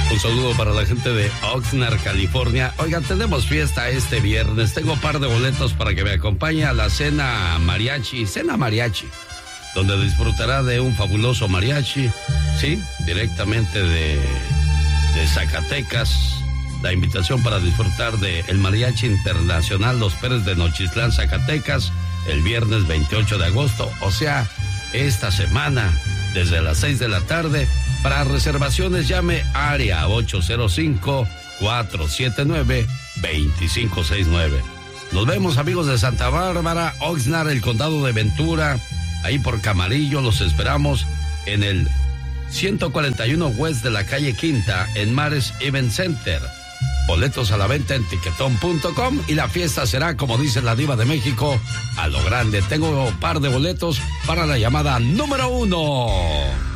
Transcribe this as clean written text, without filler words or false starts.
Un saludo para la gente de Oxnard, California. Oigan, tenemos fiesta este viernes. Tengo un par de boletos para que me acompañe a la cena mariachi, donde disfrutará de un fabuloso mariachi, sí, directamente de Zacatecas. La invitación para disfrutar de el Mariachi Internacional Los Pérez de Nochistlán, Zacatecas, el viernes 28 de agosto, o sea, esta semana, desde las 6 de la tarde. Para reservaciones llame área 805-479-2569. Nos vemos, amigos de Santa Bárbara, Oxnard, el condado de Ventura, ahí por Camarillo. Los esperamos en el 141 West de la calle Quinta, en Mares Event Center. Boletos a la venta en tiquetón.com y la fiesta será, como dice la diva de México, a lo grande. Tengo un par de boletos para la llamada número 1.